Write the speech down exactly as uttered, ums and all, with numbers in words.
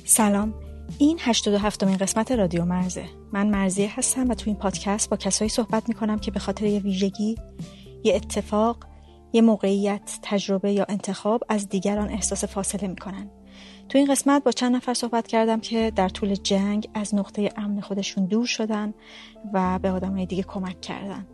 سلام، این هشتاد و هفتمین قسمت رادیو مرزه. من مرزیه هستم و تو این پادکست با کسایی صحبت میکنم که به خاطر یه ویژگی، یه اتفاق، یه موقعیت، تجربه یا انتخاب از دیگران احساس فاصله میکنن. تو این قسمت با چند نفر صحبت کردم که در طول جنگ از نقطه امن خودشون دور شدن و به آدمای دیگه کمک کردن.